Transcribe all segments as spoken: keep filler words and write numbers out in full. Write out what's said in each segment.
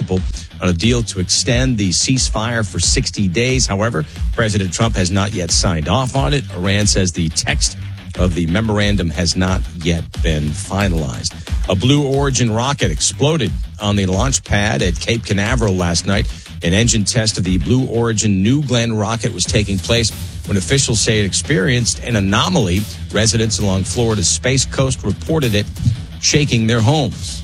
principle on a deal to extend the ceasefire for sixty days. However, President Trump has not yet signed off on it. Iran says the text of the memorandum has not yet been finalized. A Blue Origin rocket exploded on the launch pad at Cape Canaveral last night. An engine test of the Blue Origin New Glenn rocket was taking place when officials say it experienced an anomaly. Residents along Florida's Space Coast reported it shaking their homes.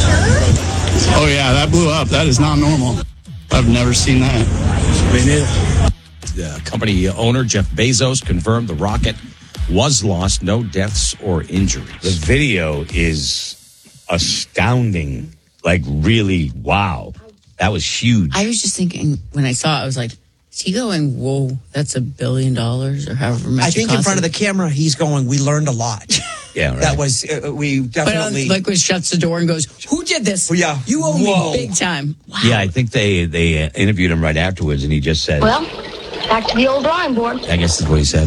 Oh, yeah, that blew up. That is not normal. I've never seen that. Me neither. The company owner, Jeff Bezos, confirmed the rocket was lost. No deaths or injuries. The video is astounding. Like, really, wow. That was huge. I was just thinking, when I saw it, I was like, is he going, whoa, that's a billion dollars or however much I think in front of the camera, he's going, we learned a lot. Yeah, right. That was, uh, we definitely. But, uh, like, when he shuts the door and goes, who did this? Well, yeah. You owe Whoa. me big time. Wow. Yeah, I think they, they uh, interviewed him right afterwards, and he just said, Well, back to the old drawing board. I guess that's what he said.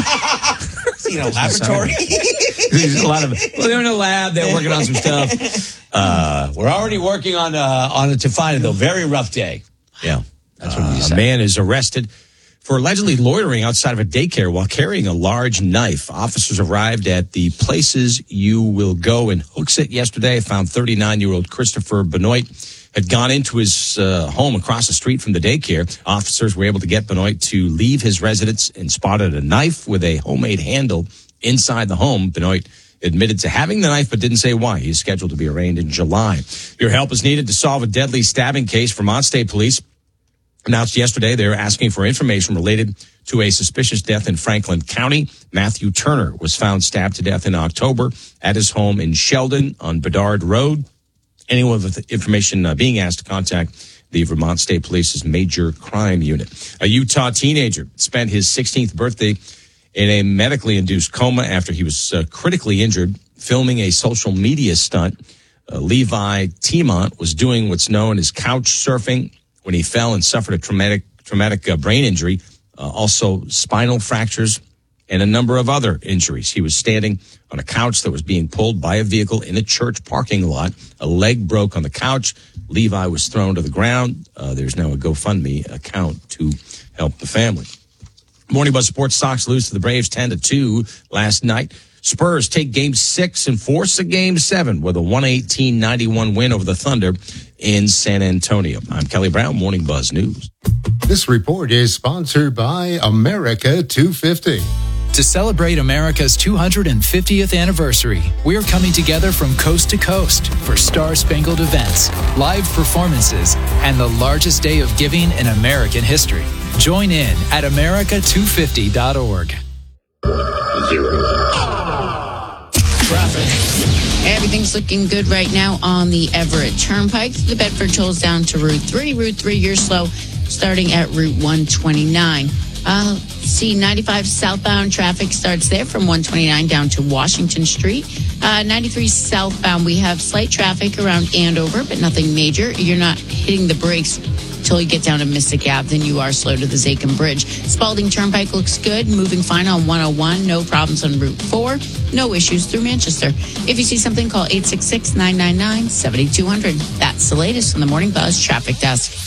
You know, laboratory. There's a lot of, well, they're in a lab, they're working on some stuff. Uh, we're already working on uh, on it to find it, though. Very rough day. Yeah, that's what he Uh, said. a man is arrested for allegedly loitering outside of a daycare while carrying a large knife. Officers arrived at the Places You Will Go in Hooksett yesterday, found thirty-nine-year-old Christopher Benoit had gone into his uh, home across the street from the daycare. Officers were able to get Benoit to leave his residence and spotted a knife with a homemade handle inside the home. Benoit admitted to having the knife but didn't say why. He's scheduled to be arraigned in July. Your help is needed to solve a deadly stabbing case. Vermont State Police announced yesterday they're asking for information related to a suspicious death in Franklin County. Matthew Turner was found stabbed to death in October at his home in Sheldon on Bedard Road. Anyone with information uh, being asked to contact the Vermont State Police's Major Crime Unit. A Utah teenager spent his sixteenth birthday in a medically induced coma after he was uh, critically injured filming a social media stunt. Uh, Levi Tiemont was doing what's known as couch surfing when he fell and suffered a traumatic traumatic uh, brain injury, uh, also spinal fractures, and a number of other injuries. He was standing on a couch that was being pulled by a vehicle in a church parking lot. A leg broke on the couch. Levi was thrown to the ground. Uh, there's now a GoFundMe account to help the family. Morning Buzz Sports. Sox lose to the Braves ten to two last night. Spurs take game six and force a game seven with a one eighteen ninety-one win over the Thunder in San Antonio. I'm Kelly Brown, Morning Buzz News. This report is sponsored by America two fifty. To celebrate America's two hundred fiftieth anniversary, we're coming together from coast to coast for star-spangled events, live performances, and the largest day of giving in American history. Join in at america two fifty dot org. Traffic. Everything's looking good right now on the Everett Turnpike. The Bedford tolls down to Route three. Route three, you're slow, starting at Route one twenty-nine. Uh, see, ninety-five southbound traffic starts there from one twenty-nine down to Washington Street. Uh, ninety-three southbound, we have slight traffic around Andover, but nothing major. You're not hitting the brakes until you get down to Mystic Ave, then you are slow to the Zachem Bridge. Spalding Turnpike looks good, moving fine on one oh one. No problems on Route four. No issues through Manchester. If you see something, call eight six six, nine nine nine, seven two zero zero. That's the latest on the Morning Buzz Traffic Desk.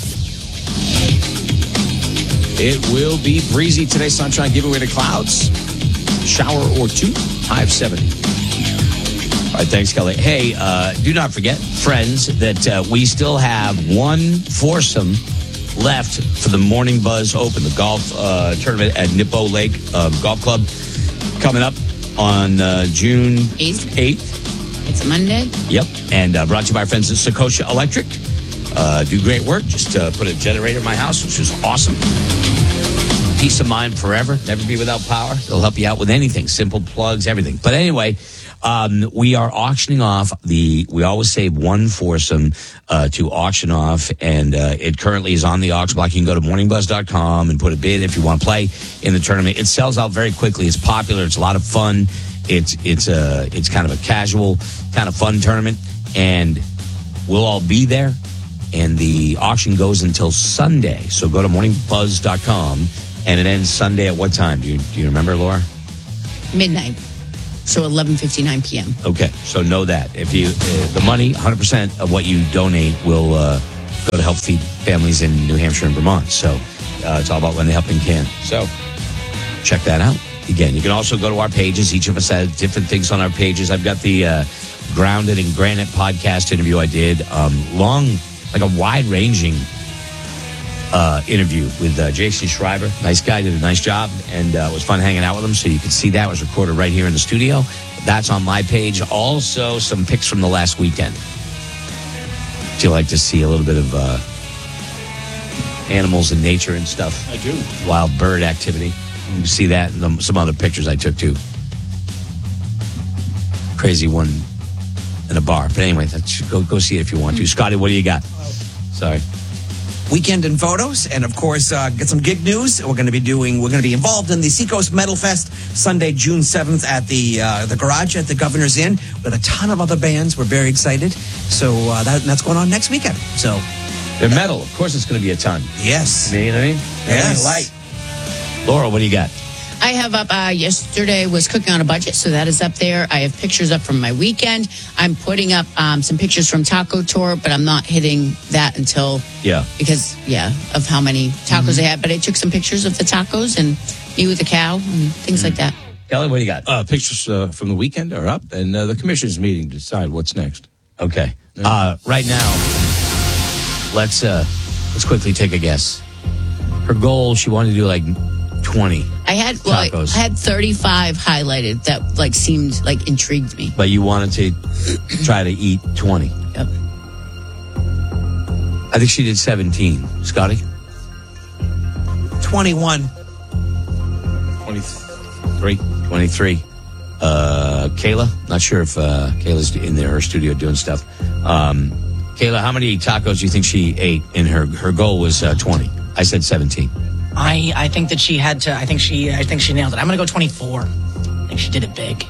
It will be breezy today. Sunshine giving way to clouds. Shower or two. High of seventy. All right, thanks, Kelly. Hey, uh, do not forget, friends, that uh, we still have one foursome left for the Morning Buzz Open, the golf uh, tournament at Nippo Lake uh, Golf Club, coming up on uh, June eighth. It's a Monday. Yep, and uh, brought to you by our friends at Secosha Electric. Uh, do great work. Just uh, put a generator in my house, which is awesome. Peace of mind forever. Never be without power. They'll help you out with anything. Simple plugs, everything. But anyway, um, we are auctioning off the, we always save one foursome uh, to auction off, and uh, it currently is on the auction block. You can go to morning buzz dot com and put a bid if you want to play in the tournament. It sells out very quickly. It's popular. It's a lot of fun. It's, it's, a, it's kind of a casual, kind of fun tournament, and we'll all be there. And the auction goes until Sunday. So go to morning buzz dot com, and it ends Sunday at what time? Do you, do you remember, Laura? Midnight. So eleven fifty-nine p.m. Okay, so know that. If you, uh, the money, one hundred percent of what you donate will uh, go to help feed families in New Hampshire and Vermont. So uh, it's all about when the helping can. So check that out. Again, you can also go to our pages. Each of us has different things on our pages. I've got the uh, Grounded in Granite podcast interview I did. Um, long, like a wide-ranging uh, interview with uh, Jason Schreiber. Nice guy, did a nice job, and uh, it was fun hanging out with him. So you can see that. It was recorded right here in the studio. That's on my page. Also, some pics from the last weekend. If you like to see a little bit of uh, animals and nature and stuff. I do. Wild bird activity. You can see that and some other pictures I took too. Crazy one in a bar. But anyway, that's, go go see it if you want to. Scotty, what do you got? Sorry. Weekend in photos, and of course, uh, get some gig news. We're going to be doing. We're going to be involved in the Seacoast Metal Fest Sunday, June seventh, at the uh, the Garage at the Governor's Inn with a ton of other bands. We're very excited. So uh, that, that's going on next weekend. So they're metal. Of course, it's going to be a ton. Yes. You know what I mean? Yes. Light. Laura, what do you got? I have up, uh, yesterday was cooking on a budget, so that is up there. I have pictures up from my weekend. I'm putting up um, some pictures from Taco Tour, but I'm not hitting that until, Yeah. because, yeah, of how many tacos Mm-hmm. I had. But I took some pictures of the tacos and me with the cow and things Mm-hmm. like that. Kelly, what do you got? Uh, pictures uh, from the weekend are up, and uh, the commission's meeting to decide what's next. Okay. Uh, right now, let's uh, let's quickly take a guess. Her goal, she wanted to do like twenty. I had well, I, Tacos. I had thirty-five highlighted that like seemed like intrigued me. But you wanted to try to eat twenty. Yep. I think she did seventeen. Scotty? twenty-one. twenty-three. twenty-three. Uh, Kayla? Not sure if uh, Kayla's in there, her studio doing stuff. Um, Kayla, how many tacos do you think she ate? In her her goal was uh, twenty. I said seventeen. I, I think that she had to. I think she. I think she nailed it. I'm going to go twenty-four. I think she did it big.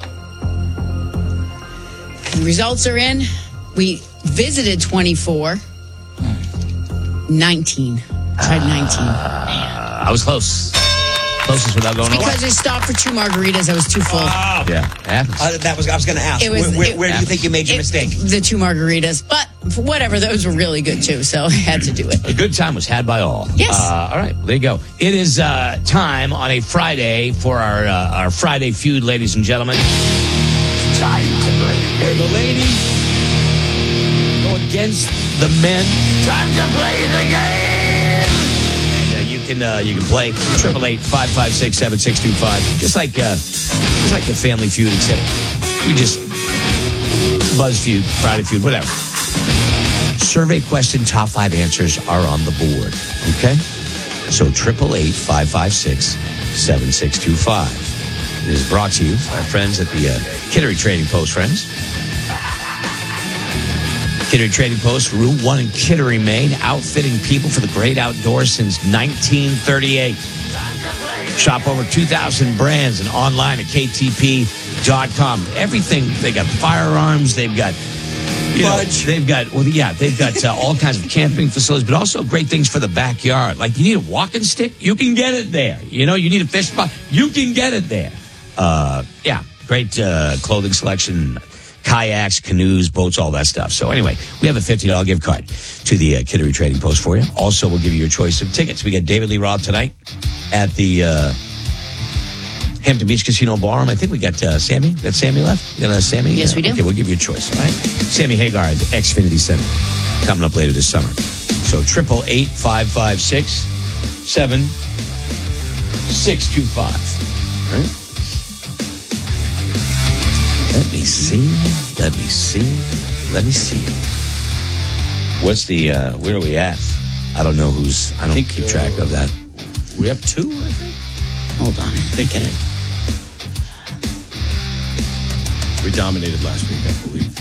The results are in. We visited twenty-four. nineteen. Tried nineteen. Uh, I was close. Closest without going over. Because I stopped for two margaritas, I was too full. Yeah, it happens. Uh, that was I was going to ask. It was- where where, it- where do you think you made your It- mistake? The two margaritas. But for whatever, those were really good too, so I had to do it. A good time was had by all. Yes. Uh, all right, there you go. It is uh, time on a Friday for our uh, our Friday feud, ladies and gentlemen. Time to play. Where the ladies go against the men. Time to play the game. And, uh, you can uh, you can play triple eight five five six seven six two five. Just like uh, just like the Family Feud, except we just BuzzFeud, Friday Feud, whatever. Survey question top five answers are on the board. Okay? So triple eight five five six seven six two five. It is brought to you by our friends at the uh, Kittery Trading Post, friends. Kittery Trading Post, Route one in Kittery, Maine, outfitting people for the great outdoors since nineteen thirty-eight. Shop over two thousand brands and online at K T P dot com. Everything, they got firearms, they've got You know, they've got, well, yeah, they've got uh, all kinds of camping facilities, but also great things for the backyard. Like you need a walking stick, you can get it there. You know, you need a fish spot, you can get it there. Uh, yeah, great uh, clothing selection, kayaks, canoes, boats, all that stuff. So anyway, we have a fifty dollars gift card to the uh, Kittery Trading Post for you. Also, we'll give you your choice of tickets. We got David Lee Roth tonight at the uh, Hampton Beach Casino Ballroom. I think we got uh, Sammy. We got Sammy left? You got uh, Sammy? Yes, we do. Okay, we'll give you a choice, all right? Sammy Hagar at the Xfinity Center coming up later this summer. So triple eight five five six seven six two five. All right? Let me see. Let me see. Let me see. What's the, uh, where are we at? I don't know who's, I don't think, keep track of that. We have two, I think. Hold on. Think it. We dominated last week, I believe.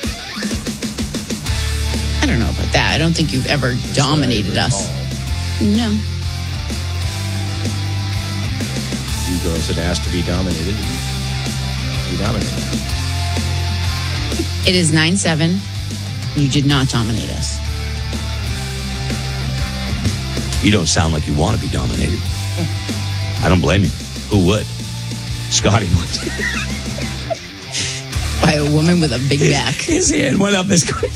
I don't know about that. I don't think you've ever dominated us. No. You girls had asked to be dominated. We dominated. It is nine seven. You did not dominate us. You don't sound like you want to be dominated. I don't blame you. Who would? Scotty would. By a woman with a big back. His hand went up as quick.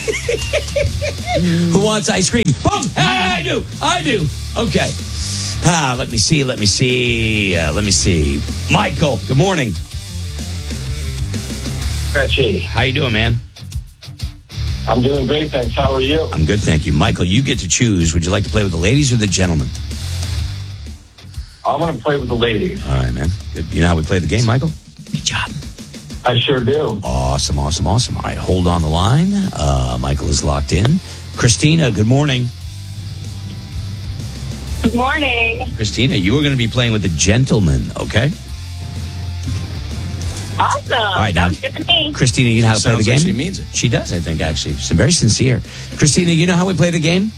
Who wants ice cream? Boom! I do. I do. Okay. Ah, let me see. Let me see. Uh, let me see. Michael, good morning. Reggie. How you doing, man? I'm doing great, thanks. How are you? I'm good, thank you. Michael, you get to choose. Would you like to play with the ladies or the gentlemen? I want to play with the ladies. All right, man. Good. You know how we play the game, Michael? Good job. I sure do. Awesome, awesome, awesome. All right, hold on the line. Uh, Michael is locked in. Christina, good morning. Good morning. Christina, you are going to be playing with the gentlemen, okay? Awesome. All right, now, Sounds good to me. Christina, you know how to play the Sounds game? like she means it. She does, I think, actually. She's very sincere. Christina, you know how we play the game?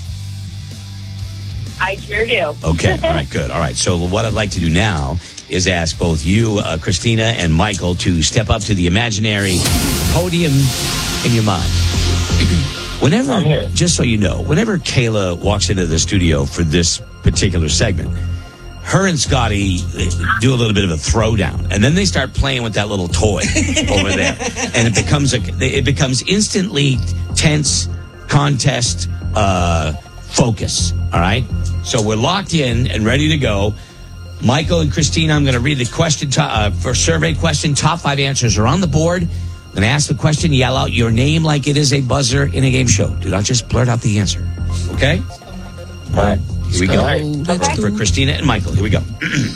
I sure do. Okay, all right, good. All right, so what I'd like to do now is ask both you, uh, Christina, and Michael to step up to the imaginary podium in your mind. Whenever, I'm here. just so you know, whenever Kayla walks into the studio for this particular segment, her and Scotty do a little bit of a throwdown, and then they start playing with that little toy over there, and it becomes a, it becomes instantly tense contest uh, focus. All right, so we're locked in and ready to go. Michael and Christina, I'm going to read the question to, uh, for survey question. Top five answers are on the board. I'm going to ask the question, yell out your name like it is a buzzer in a game show. Do not just blurt out the answer. Okay? All right. Here we go. Let's For Christina and Michael. Here we go.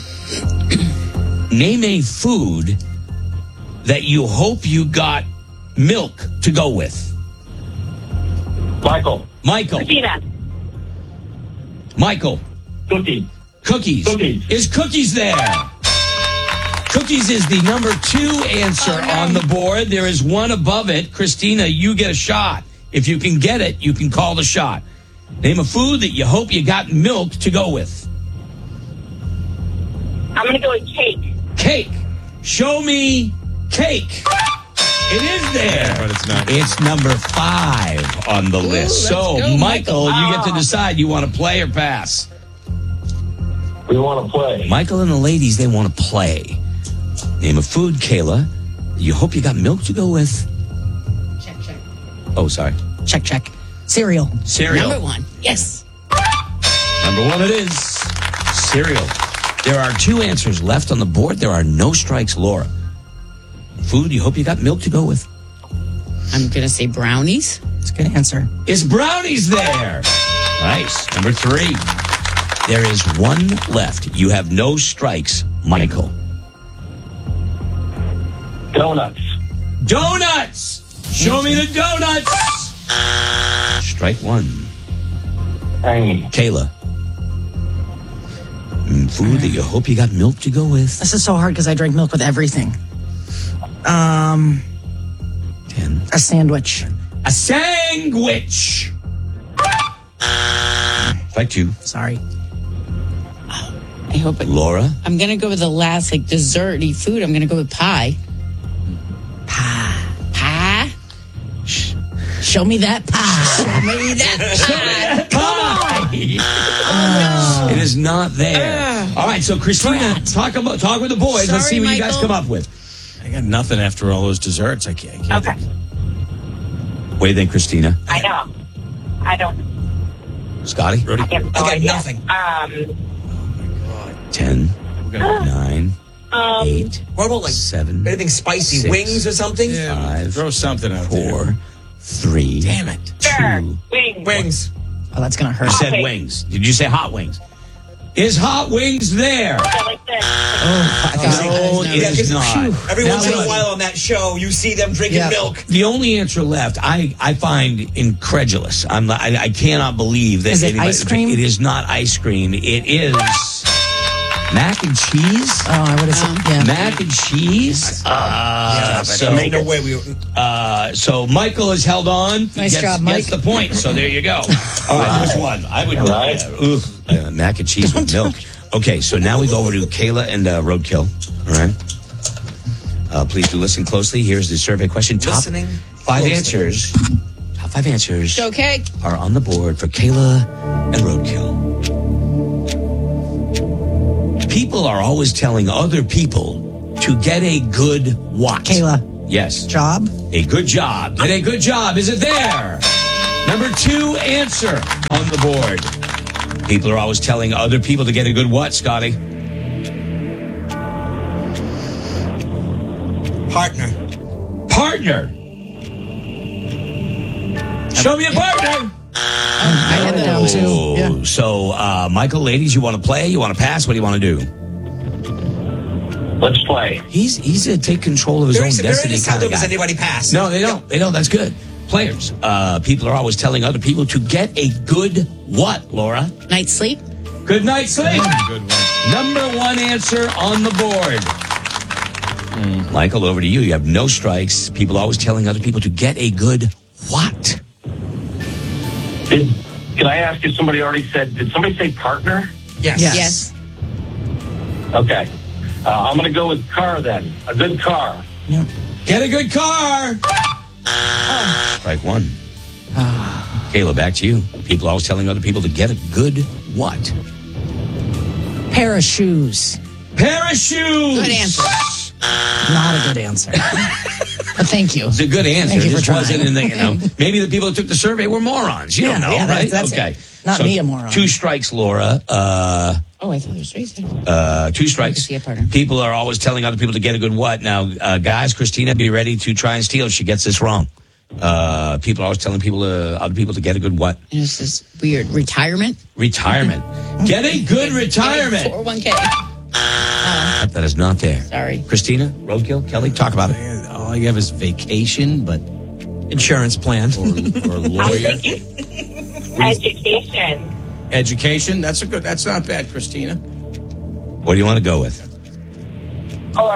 Name a food that you hope you got milk to go with. Michael. Michael. Christina. Michael. Cookie. Cookies. Cookies. Is cookies there? Cookies is the number two answer on the board. There is one above it. Christina, you get a shot. If you can get it, you can call the shot. Name a food that you hope you got milk to go with. I'm going to go with cake. Cake. Show me cake. It is there. But it's not. It's number five on the list. So, go, Michael, Michael. you get to decide you want to play or pass. We want to play. Michael and the ladies, they want to play. Name a food, Kayla. You hope you got milk to go with. Check, check. Oh, sorry. Check, check. Cereal. Cereal. Number one. Yes. Number one it is. Cereal. There are two answers left on the board. There are no strikes, Laura. Food you hope you got milk to go with. I'm going to say brownies. It's a good answer. Is brownies there? Nice. Number three. There is one left. You have no strikes, Michael. Donuts. Donuts! Show me the donuts! Strike one. Dang. Kayla. Mm, Food that you hope you got milk to go with. This is so hard because I drink milk with everything. Um, Ten. a sandwich. A sandwich! Strike two. Sorry. I hope it. Laura. I'm going to go with the last, like, desserty food. I'm going to go with pie. Pie. Pie? Show me that pie. Show me that pie. It is not there. All right, so Christina, talk about talk with the boys. Let's Sorry, see what you guys Michael. come up with. I got nothing after all those desserts. I can't. I can't Okay. What do you think, Christina? I know. I don't. Scotty? I, have no I got idea. nothing. Um, Ten, We're gonna, nine, um, eight, What about like seven, anything spicy? Six. Wings or something? yeah, Five, throw something out there. four, three, Damn it. sure. two. Wings. Wings. Oh, that's going to hurt. You said Okay. wings. Did you say hot wings? Is hot wings there? Yeah, like this. I No, think it Yeah, is 'cause not. Every Now, once in a listen. while on that show, you see them drinking Yeah. milk. The only answer left, I, I find incredulous. I'm not, I, I cannot believe that. Is it anybody- ice cream? It is not ice cream. It is mac and cheese. Oh, I would have said, yeah. Mac and cheese. Uh, so, Ain't no way we. uh, so Michael has held on. Nice gets, job, Mike. Gets the point. So there you go. All right, which one? I would. Right. Yeah, ooh, uh, mac and cheese with milk. Okay, so now we go over to Kayla and uh, Roadkill. All right. Uh, please do listen closely. Here's the survey question. Top Listening five closely. answers. Top five answers Okay. are on the board for Kayla and Roadkill. People are always telling other people to get a good what? Kayla. Yes. Job. A good job. Get a good job. Is it there? Number two answer on the board. People are always telling other people to get a good what, Scotty? Partner. Partner. Show me a partner. I had it down too. Yeah. Oh, so, uh, Michael, ladies, you want to play? You want to pass? What do you want to do? Let's play. He's he's a take control of his Very, own very destiny kind seldom of does guy. anybody pass. No, they don't. They don't. That's good. Players. Uh, people are always telling other people to get a good what, Laura? Night's sleep. Good night's sleep. Good one. Number one answer on the board. Michael, over to you. You have no strikes. People always telling other people to get a good what? Did, can I ask if somebody already said, did somebody say partner? Yes. Yes. Yes. Okay. Uh, I'm going to go with car then. A good car. Get a good car. Strike one. Kayla, back to you. People always telling other people to get a good what? Pair of shoes. Pair of shoes. Good answer. Not a good answer. But thank you. It's a good answer. Thank you It for just wasn't trying. in the, you know, maybe the people that took the survey were morons. You Yeah, don't know, yeah, right? that's- that's okay. it. Not me, a moron. Two strikes, Laura. Uh, Oh, I thought it was right there. uh, two strikes. see a partner. People are always telling other people to get a good what. Now, uh, guys, Christina, be ready to try and steal if she gets this wrong. Uh, people are always telling people uh, other people to get a good what? And it's this weird retirement. Retirement. Get a good retirement. four oh one k. That is not there. Sorry. Christina, roadkill, Kelly, talk about it. All you have is vacation, but Insurance plan. or, or lawyer. Education. Education. That's a good. That's not bad, Christina. What do you want to go with? Or,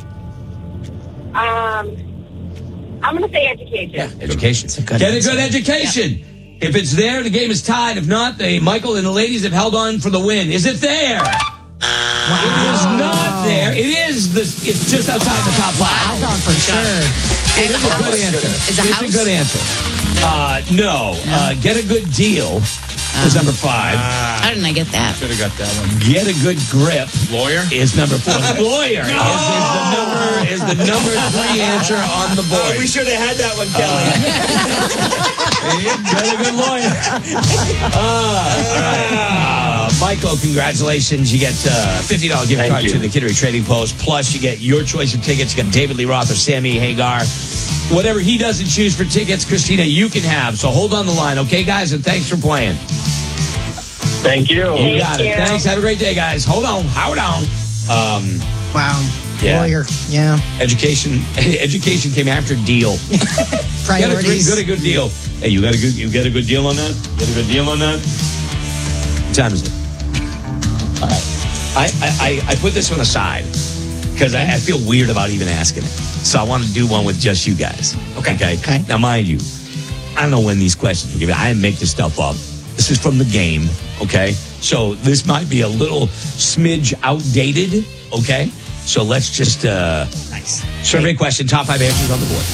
um, I'm going to say education. Yeah, education. a good Get answer. a good education. If it's there, the game is tied. If not, the Michael and the ladies have held on for the win. Is it there? It is not there. It is the. It's just outside the top I five. thought for sure. It is a good answer. Is a it's house? a good answer. Uh, no. Uh, get a good deal is number five. How didn't I get that? Should have got that one. Get a good grip Lawyer. is number four. Lawyer is, is the number is the number three answer on the board. We should have had that one, Kelly. Get a good lawyer. Uh, all right. Uh, Michael, congratulations. You get uh, fifty dollars gift Thank card you. to the Kittery Trading Post. Plus, you get your choice of tickets. You got David Lee Roth or Sammy Hagar. Whatever he doesn't choose for tickets, Christina, you can have. So hold on the line, okay, guys? And thanks for playing. Thank you. You got it. you. Thanks. Have a great day, guys. Hold on. Hold on. Um, Wow. Yeah. Lawyer. Yeah. education. Education came after deal. Got a, good, Priorities. got a good deal. Hey, you got a good. You got a good deal on that. Got a good deal on that. What time is it? All right. I I, I, I put this one aside because I, I feel weird about even asking it. So I want to do one with just you guys. Okay. Okay. Okay. Now, mind you, I don't know when these questions were given. I didn't make this stuff up. This is from the game. Okay. So this might be a little smidge outdated. Okay. So let's just uh, Nice. survey question. Top five answers on the board.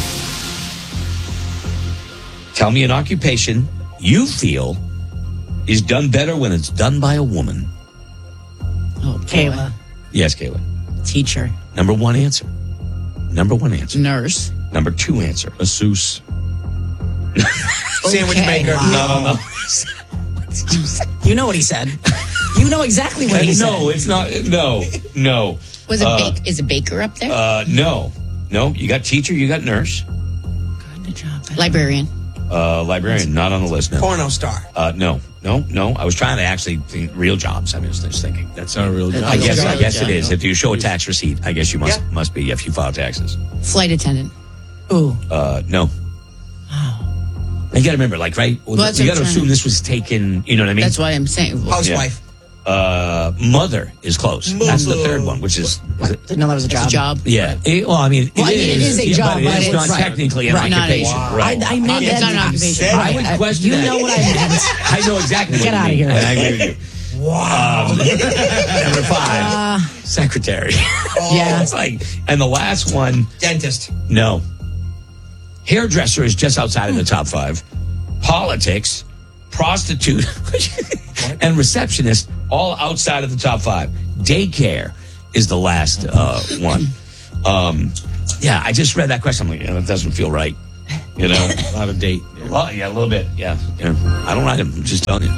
Tell me an occupation you feel is done better when it's done by a woman. Oh, Kayla. Yes, Kayla. Teacher. Number one answer. Number one answer. Nurse. Number two answer. Masseuse. Sandwich Okay. maker. No, no, no. You know what he said. You know exactly what he said. No, it's not. No, no. Was it Uh, bake? Is a baker up there? Uh, no, no. You got teacher. You got nurse. Good job. Librarian. Uh, librarian. Not on the list. No. Porno star. Uh, no, no, no. I was trying to actually think real jobs. I mean, I was just thinking. That's not a real job. I guess. I job. guess it is. If you show a tax receipt, I guess you must Yeah. must be if you file taxes. Flight attendant. Ooh. Uh, no. You got to remember, like, right? Well, that's you what got to I'm assume trying- this was taken. You know what I mean? That's why I'm saying. Housewife. Uh, mother is close. That's the third one, which is, is it- Didn't know that was a It's job. a job. yeah. It- well, I mean, Well, I mean, it is a yeah, job, but, but it's it's not right. technically an Right. Not a- occupation. Right. I, I meant It's that. not an occupation. I would question You that. know what I meant. I know exactly. Get what outta you mean, here. and I agree with you. Wow. Um, number five, secretary. Yeah. It's like, and the last one, Dentist. no. Hairdresser is just outside of the top five. Politics, prostitute, and receptionist, all outside of the top five. Daycare is the last uh, one. Um, Yeah, I just read that question. I'm like, yeah, that doesn't feel right. You know, Out of date. well, yeah, a little bit. Yeah, yeah. I don't ride him. I'm just telling you.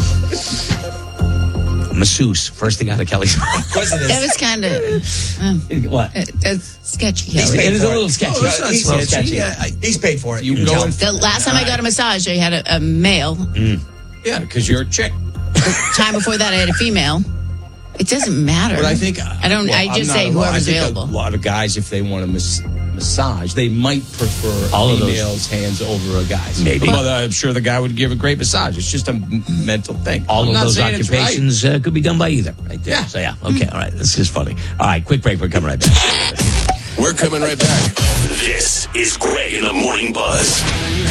Masseuse, first thing out of Kelly's mouth. That was kind of uh, What? uh, that's sketchy. He's Kelly. paid It is for a little sketchy. Oh, It's it's a little sketchy. Yeah, I- he's paid for it. You can go tell. and- The last time I got a massage, I had a, a male. Yeah, because you're a chick. The time before that, I had a female. It doesn't matter. But I think I don't. well, I I'm just not say alone. whoever's I think available. A lot of guys, if they want to mas- massage, they might prefer All a of those. female's hands over a guy's. Maybe. But I'm sure the guy would give a great massage. It's just a m- mental thing. All I'm of not those saying it's right. occupations uh, could be done by either. Right there. Yeah. So, yeah. Okay. All right. This is funny. All right. Quick break. We're coming right back. We're coming right back. This is Greg in the Morning Buzz.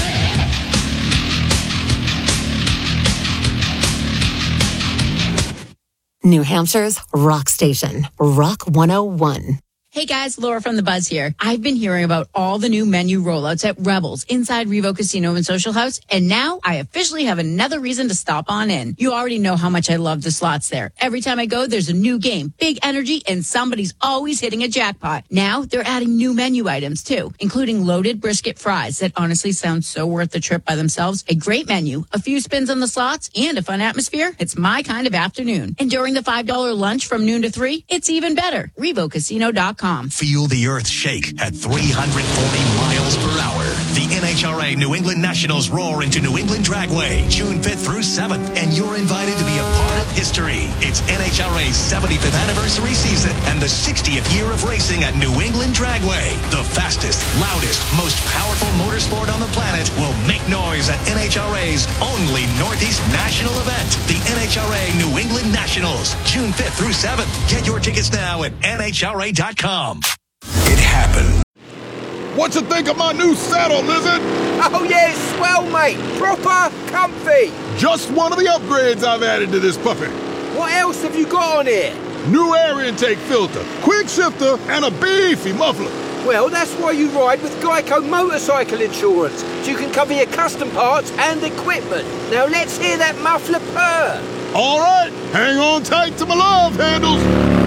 New Hampshire's rock station, Rock one oh one. Hey guys, Laura from The Buzz here. I've been hearing about all the new menu rollouts at Rebels inside Revo Casino and Social House, and now I officially have another reason to stop on in. You already know how much I love the slots there. Every time I go, there's a new game, big energy, and somebody's always hitting a jackpot. Now they're adding new menu items too, including loaded brisket fries that honestly sound so worth the trip by themselves. A great menu, a few spins on the slots, and a fun atmosphere. It's my kind of afternoon. And during the five dollar lunch from noon to three, it's even better. Revo Casino dot com. Feel the earth shake at three hundred forty miles per hour. The N H R A New England Nationals roar into New England Dragway June fifth through seventh, and you're invited to be a part of history. It's N H R A's seventy-fifth anniversary season and the sixtieth year of racing at New England Dragway. The fastest, loudest, most powerful motorsport on the planet will make noise at N H R A's only Northeast national event, the N H R A New England Nationals, June fifth through seventh. Get your tickets now at N H R A dot com. It happened. What you think of my new saddle, Lizard? Oh yeah, it's swell, mate. Proper comfy. Just one of the upgrades I've added to this puppy. What else have you got on here? New air intake filter, quick shifter, and a beefy muffler. Well, that's why you ride with Geico Motorcycle Insurance, so you can cover your custom parts and equipment. Now let's hear that muffler purr. All right, hang on tight to my love handles.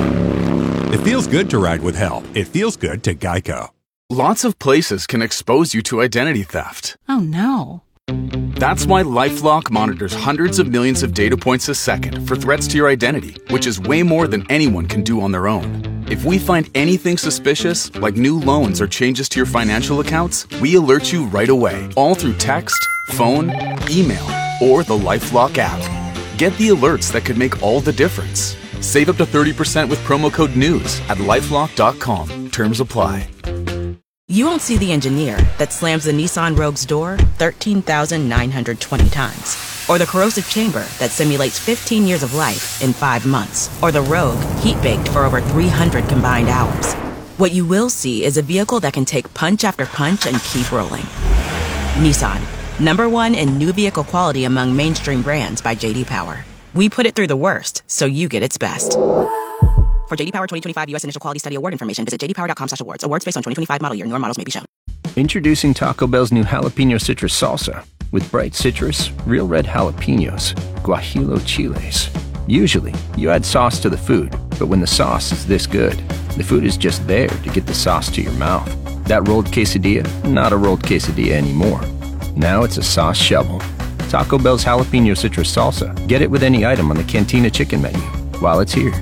It feels good to ride with help. It feels good to Geico. Lots of places can expose you to identity theft. Oh no. That's why LifeLock monitors hundreds of millions of data points a second for threats to your identity, which is way more than anyone can do on their own. If we find anything suspicious, like new loans or changes to your financial accounts, we alert you right away, all through text, phone, email, or the LifeLock app. Get the alerts that could make all the difference. Save up to thirty percent with promo code NEWS at lifelock dot com. Terms apply. You won't see the engineer that slams the Nissan Rogue's door thirteen thousand nine hundred twenty times. Or the corrosive chamber that simulates fifteen years of life in five months. Or the Rogue heat-baked for over three hundred combined hours. What you will see is a vehicle that can take punch after punch and keep rolling. Nissan, number one in new vehicle quality among mainstream brands by J D Power. We put it through the worst, so you get its best. For J D Power twenty twenty-five U S Initial Quality Study Award information, visit j d power dot com slash awards. Awards based on twenty twenty-five model year. Newer models may be shown. Introducing Taco Bell's new jalapeno citrus salsa with bright citrus, real red jalapenos, guajillo chiles. Usually, you add sauce to the food, but when the sauce is this good, the food is just there to get the sauce to your mouth. That rolled quesadilla, not a rolled quesadilla anymore. Now it's a sauce shovel. Taco Bell's jalapeno citrus salsa. Get it with any item on the Cantina chicken menu while it's here.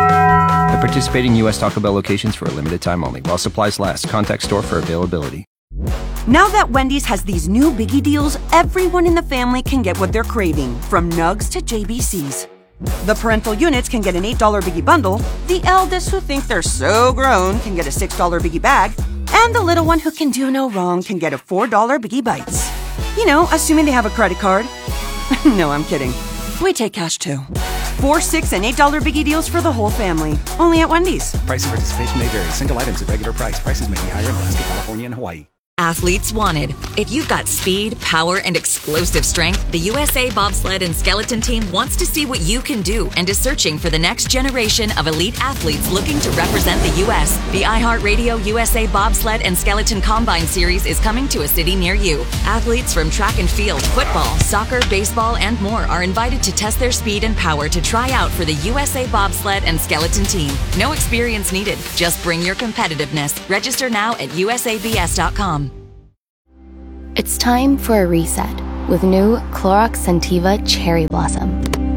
At participating U S Taco Bell locations for a limited time only. While supplies last. Contact store for availability. Now that Wendy's has these new biggie deals, everyone in the family can get what they're craving, from nugs to J B Cs. The parental units can get an eight dollar biggie bundle, the eldest who think they're so grown can get a six dollar biggie bag, and the little one who can do no wrong can get a four dollar biggie bites. You know, assuming they have a credit card. No, I'm kidding. We take cash too. Four, six, and eight dollar biggie deals for the whole family. Only at Wendy's. Price and participation may vary. Single items at regular price. Prices may be higher in Alaska, California, and Hawaii. Athletes wanted. If you've got speed, power, and explosive strength, the U S A Bobsled and Skeleton Team wants to see what you can do and is searching for the next generation of elite athletes looking to represent the U S. The iHeartRadio U S A Bobsled and Skeleton Combine Series is coming to a city near you. Athletes from track and field, football, soccer, baseball, and more are invited to test their speed and power to try out for the U S A Bobsled and Skeleton Team. No experience needed. Just bring your competitiveness. Register now at U S A B S dot com. It's time for a reset with new Clorox Scentiva Cherry Blossom.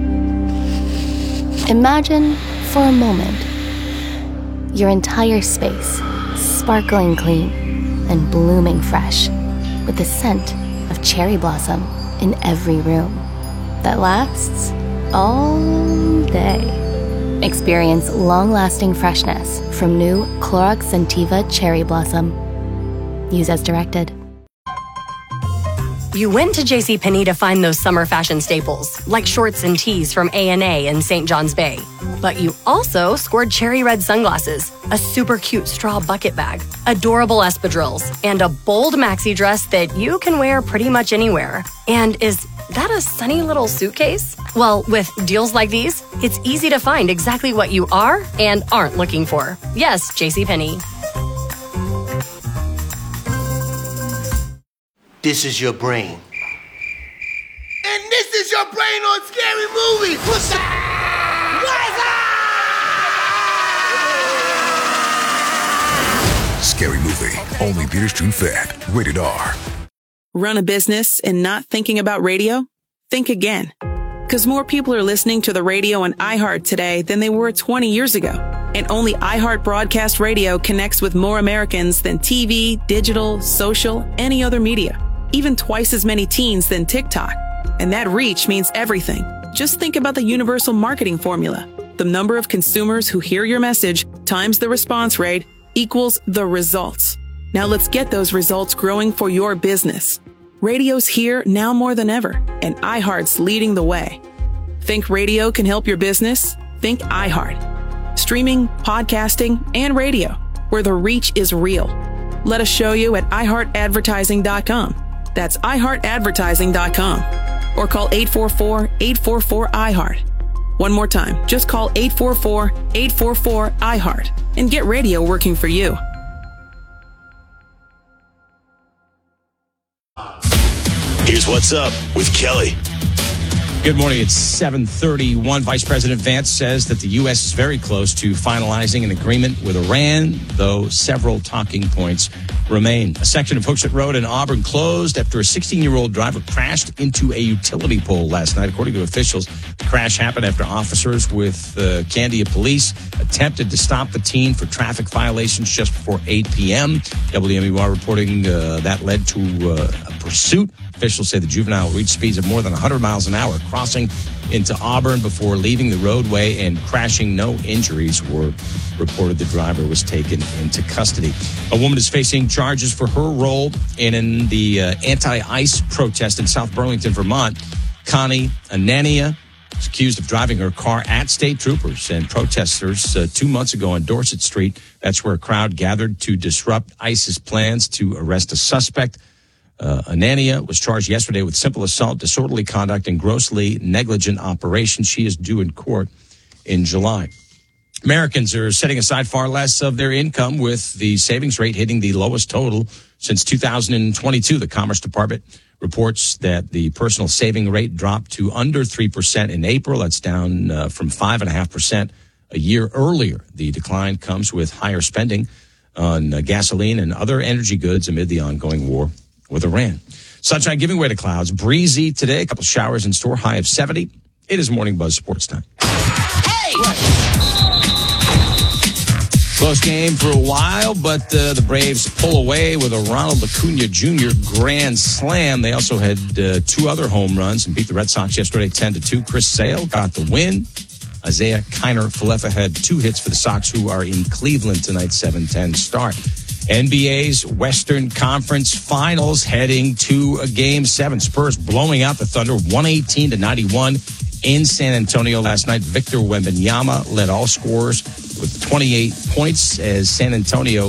Imagine, for a moment, your entire space sparkling clean and blooming fresh with the scent of cherry blossom in every room that lasts all day. Experience long-lasting freshness from new Clorox Scentiva Cherry Blossom. Use as directed. You went to JCPenney to find those summer fashion staples, like shorts and tees from A and A in Saint John's Bay. But you also scored cherry red sunglasses, a super cute straw bucket bag, adorable espadrilles, and a bold maxi dress that you can wear pretty much anywhere. And is that a sunny little suitcase? Well, with deals like these, it's easy to find exactly what you are and aren't looking for. Yes, JCPenney. This is your brain. And this is your brain on Scary Movie. What's up? What's up? Scary Movie. Only theaters June fifth. Rated R. Run a business and not thinking about radio? Think again. Because more people are listening to the radio on iHeart today than they were twenty years ago. And only iHeart Broadcast Radio connects with more Americans than T V, digital, social, any other media. Even twice as many teens than TikTok. And that reach means everything. Just think about the universal marketing formula. The number of consumers who hear your message times the response rate equals the results. Now let's get those results growing for your business. Radio's here now more than ever, and iHeart's leading the way. Think radio can help your business? Think iHeart. Streaming, podcasting, and radio, where the reach is real. Let us show you at i heart advertising dot com. That's i heart advertising dot com. Or call eight four four, eight four four, I heart. One more time, just call eight four four, eight four four, I heart and get radio working for you. Here's what's up with Kelly. Good morning. It's seven thirty-one. Vice President Vance says that the U S is very close to finalizing an agreement with Iran, though several talking points remain. A section of Hooksett Road in Auburn closed after a sixteen-year-old driver crashed into a utility pole last night. According to officials, the crash happened after officers with uh, Candia Police attempted to stop the teen for traffic violations just before eight p.m. W M U R reporting uh, that led to uh, a pursuit. Officials say the juvenile reached speeds of more than one hundred miles an hour, crossing into Auburn before leaving the roadway and crashing. No injuries were reported. The driver was taken into custody. A woman is facing charges for her role in, in the uh, anti-ICE protest in South Burlington, Vermont. Connie Anania is accused of driving her car at state troopers and protesters uh, two months ago on Dorset Street. That's where a crowd gathered to disrupt ICE's plans to arrest a suspect. Uh, Anania was charged yesterday with simple assault, disorderly conduct, and grossly negligent operation. She is due in court in July. Americans are setting aside far less of their income, with the savings rate hitting the lowest total since two thousand twenty-two. The Commerce Department reports that the personal saving rate dropped to under three percent in April. That's down uh, from five point five percent a year earlier. The decline comes with higher spending on uh, gasoline and other energy goods amid the ongoing war with Iran. Sunshine giving way to clouds. Breezy today. A couple showers in store. High of seventy. It is Morning Buzz Sports Time. Hey! Close game for a while, but uh, the Braves pull away with a Ronald Acuna Junior grand slam. They also had uh, two other home runs and beat the Red Sox yesterday ten to two. Chris Sale got the win. Isaiah Kiner-Falefa had two hits for the Sox, who are in Cleveland tonight, seven ten start. N B A's Western Conference Finals heading to a game seven. Spurs blowing out the Thunder one eighteen to ninety-one in San Antonio last night. Victor Wembanyama led all scorers with twenty-eight points as San Antonio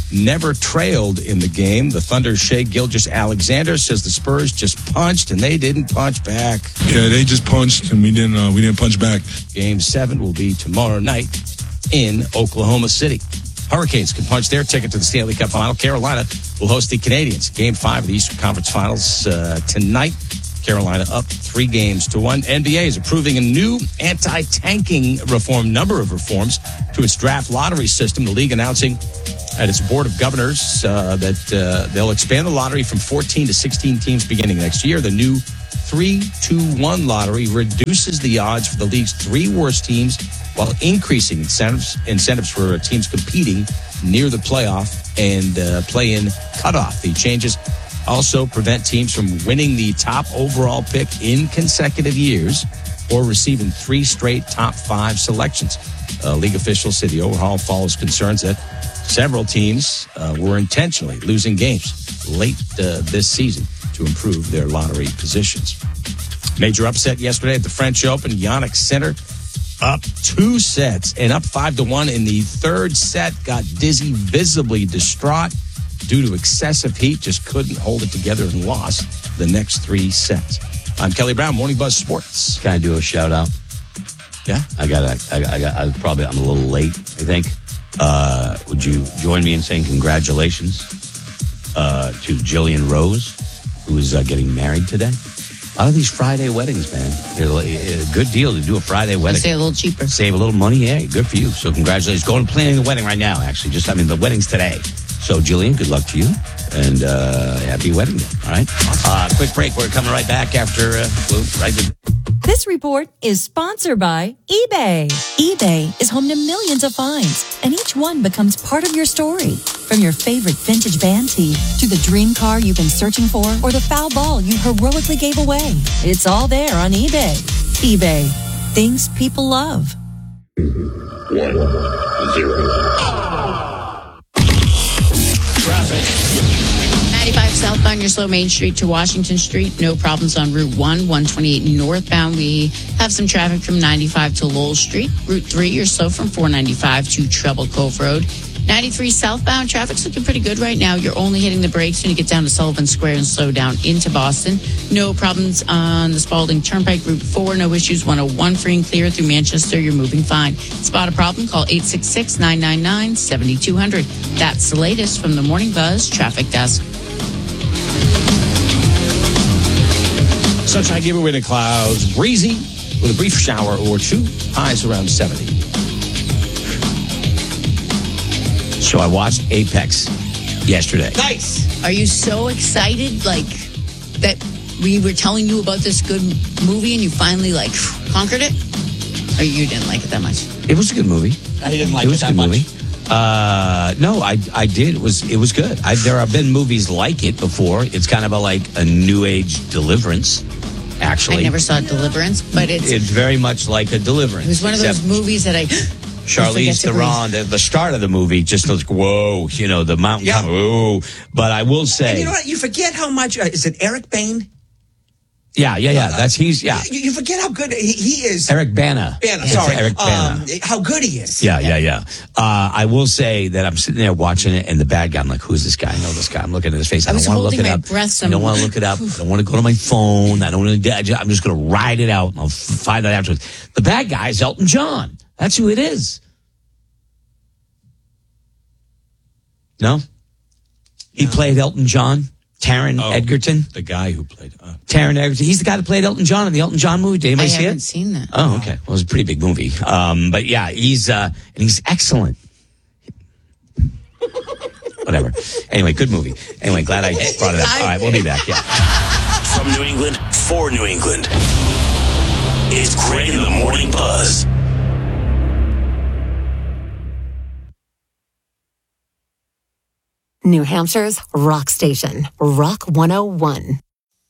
never trailed in the game. The Thunder's Shea Gilgeous-Alexander says the Spurs just punched and they didn't punch back. Yeah, they just punched and we didn't. Uh, we didn't punch back. Game seven will be tomorrow night in Oklahoma City. Hurricanes can punch their ticket to the Stanley Cup Final. Carolina will host the Canadiens. Game five of the Eastern Conference Finals uh, tonight. Carolina up three games to one. N B A is approving a new anti-tanking reform, number of reforms to its draft lottery system. The league announcing at its board of governors uh, that uh, they'll expand the lottery from fourteen to sixteen teams beginning next year. The new three two one lottery reduces the odds for the league's three worst teams while increasing incentives incentives for teams competing near the playoff and uh, play-in cutoff. The changes also prevent teams from winning the top overall pick in consecutive years or receiving three straight top five selections. Uh, league officials say the overhaul follows concerns that several teams uh, were intentionally losing games late uh, this season to improve their lottery positions. Major upset yesterday at the French Open. Yannick Sinner up two sets and up five to one in the third set. Got dizzy, visibly distraught due to excessive heat. Just couldn't hold it together and lost the next three sets. I'm Kelly Brown, Morning Buzz Sports. Can I do a shout out? Yeah, I got. I, I got. I probably. I'm a little late. I think. Uh, would you join me in saying congratulations uh, to Jillian Rose, who is uh, getting married today? A lot of these Friday weddings, man. They're like, a good deal to do a Friday wedding. Say a little cheaper. Save a little money. Yeah, good for you. So congratulations. Go and planning the wedding right now, actually. Just, I mean, the wedding's today. So, Jillian, good luck to you. And uh, happy wedding day. All right? Uh, quick break. We're coming right back after... Uh, we'll, right to- This report is sponsored by eBay. eBay is home to millions of finds, and each one becomes part of your story. From your favorite vintage band tee to the dream car you've been searching for or the foul ball you heroically gave away. It's all there on eBay. eBay. Things people love. One, zero. ninety-five southbound, your slow Main Street to Washington Street. No problems on Route one, one twenty-eight northbound. We have some traffic from ninety-five to Lowell Street. Route three, you're slow from four ninety-five to Treble Cove Road. ninety-three southbound, traffic's looking pretty good right now. You're only hitting the brakes when you get down to Sullivan Square and slow down into Boston. No problems on the Spalding Turnpike, Route four. No issues, one oh one free and clear through Manchester. You're moving fine. Spot a problem, call eight six six, nine nine nine, seven two zero zero. That's the latest from the Morning Buzz Traffic Desk. Sunshine giveaway to clouds, breezy with a brief shower or two, highs around seventy. So I watched Apex yesterday. Nice. Are you so excited, like, that we were telling you about this good movie and you finally, like, conquered it? Or you didn't like it that much? It was a good movie. I didn't like it, it, was that a good much. movie. Uh, no, I I did. It was it was good. I, there have been movies like it before. It's kind of a, like a new age Deliverance. Actually, I never saw Deliverance, but it's it's very much like a Deliverance. It was one of those movies that I. Charlize Theron, at the start of the movie, just like, whoa, you know, the mountain, Yeah. come, whoa. But I will say, And you know what? You forget how much. Uh, is it Eric Bane? yeah, yeah, yeah. That's he's yeah. You, you forget how good he, he is. Eric Bana. Bana, It's sorry. Eric Bana. Um, how good he is. Yeah, yeah, yeah. Uh, I will say that I'm sitting there watching it, and the bad guy, I'm like, who's this guy? I know this guy. I'm looking at his face. I, I don't was want to look holding it my up. breath I don't want to some- look it up. I don't want to go to my phone. I don't want to. I'm just going to ride it out, and I'll find out afterwards. The bad guy is Elton John. That's who it is. No? He played Elton John. Taron Oh, Egerton. The guy who played. Uh, Taron Egerton. He's the guy that played Elton John in the Elton John movie. Did anybody I see haven't it? seen that. Oh, okay. Well, it was a pretty big movie. Um, but yeah, he's uh, and he's excellent. Whatever. Anyway, good movie. Anyway, glad I brought it up. All right, we'll be back. Yeah. From New England for New England. It's Greg in the Morning Buzz. New Hampshire's rock station, Rock one oh one.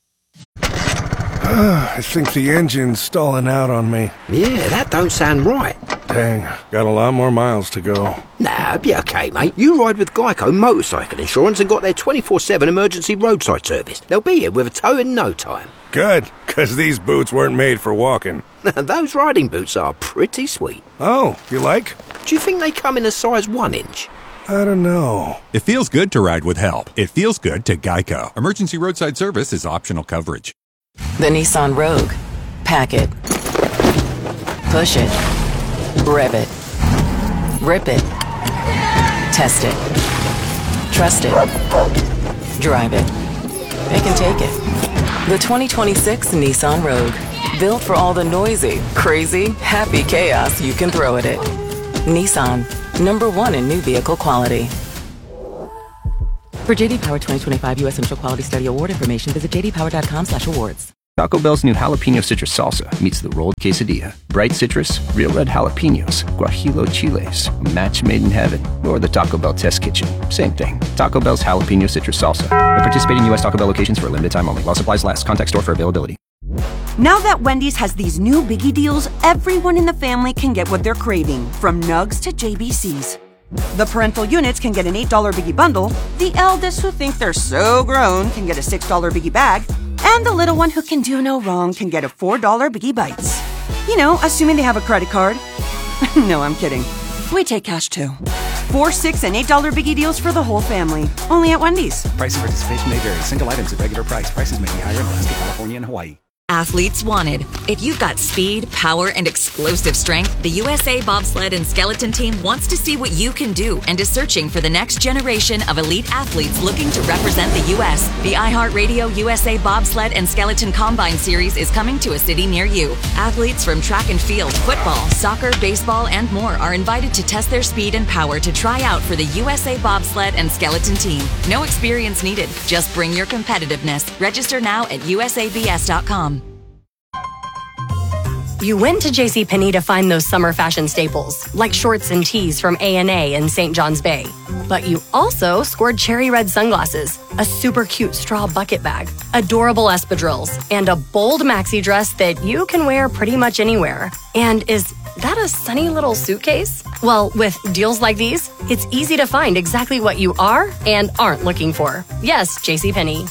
I think the engine's stalling out on me. Yeah, that don't sound right. Dang, got a lot more miles to go. Nah, it'll be okay, mate. You ride with Geico Motorcycle Insurance and got their twenty-four seven emergency roadside service. They'll be here with a tow in no time. Good, because these boots weren't made for walking. Those riding boots are pretty sweet. Oh, you like? Do you think they come in a size one inch? I don't know. It feels good to ride with help. It feels good to Geico. Emergency roadside service is optional coverage. The Nissan Rogue. Pack it. Push it. Rev it. Rip it. Test it. Trust it. Drive it. It can take it. The twenty twenty-six Nissan Rogue. Built for all the noisy, crazy, happy chaos you can throw at it. Nissan. Number one in new vehicle quality. For J D Power twenty twenty-five U S Initial Quality Study Award information, visit j d power dot com slash awards. Taco Bell's new jalapeno citrus salsa meets the rolled quesadilla. Bright citrus, real red jalapenos, guajillo chiles, a match made in heaven, or the Taco Bell test kitchen. Same thing. Taco Bell's jalapeno citrus salsa. At participating U S Taco Bell locations for a limited time only. While supplies last. Contact store for availability. Now that Wendy's has these new biggie deals, everyone in the family can get what they're craving, from nugs to J B Cs. The parental units can get an eight dollar biggie bundle, the eldest who think they're so grown can get a six dollar biggie bag, and the little one who can do no wrong can get a four dollar biggie bites. You know, assuming they have a credit card. No, I'm kidding. We take cash too. Four, six, and eight dollar biggie deals for the whole family. Only at Wendy's. Price and participation may vary. Single items at regular price. Prices may be higher in Alaska, California, and Hawaii. Athletes wanted. If you've got speed, power, and explosive strength, the U S A Bobsled and Skeleton Team wants to see what you can do and is searching for the next generation of elite athletes looking to represent the U S. The iHeartRadio U S A Bobsled and Skeleton Combine Series is coming to a city near you. Athletes from track and field, football, soccer, baseball, and more are invited to test their speed and power to try out for the U S A Bobsled and Skeleton Team. No experience needed. Just bring your competitiveness. Register now at u s a b s dot com. You went to JCPenney to find those summer fashion staples, like shorts and tees from A and A in Saint John's Bay. But you also scored cherry red sunglasses, a super cute straw bucket bag, adorable espadrilles, and a bold maxi dress that you can wear pretty much anywhere. And is that a sunny little suitcase? Well, with deals like these, it's easy to find exactly what you are and aren't looking for. Yes, JCPenney.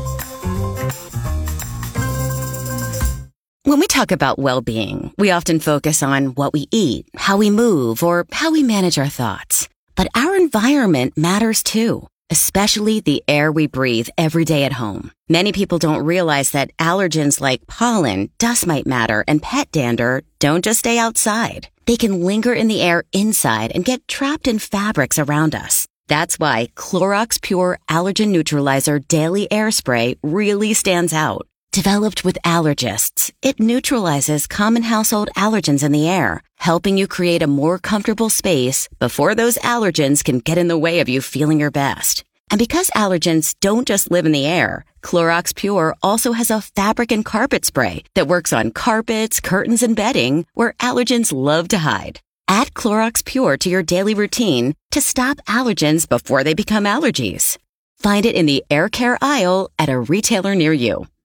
When we talk about well-being, we often focus on what we eat, how we move, or how we manage our thoughts. But our environment matters too, especially the air we breathe every day at home. Many people don't realize that allergens like pollen, dust mite matter, and pet dander don't just stay outside. They can linger in the air inside and get trapped in fabrics around us. That's why Clorox Pure Allergen Neutralizer Daily Air Spray really stands out. Developed with allergists, it neutralizes common household allergens in the air, helping you create a more comfortable space before those allergens can get in the way of you feeling your best. And because allergens don't just live in the air, Clorox Pure also has a fabric and carpet spray that works on carpets, curtains, and bedding where allergens love to hide. Add Clorox Pure to your daily routine to stop allergens before they become allergies. Find it in the air care aisle at a retailer near you.